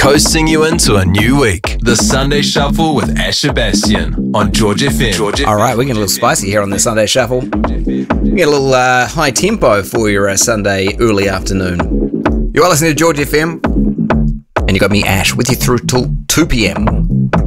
coasting you into a new week. The Sunday Shuffle with Ash Sebastian on George FM. All right, we're getting a little spicy here on the Sunday Shuffle. We get a little high tempo for your Sunday early afternoon. You are listening to George FM, and you got me, Ash, with you through till 2 p.m.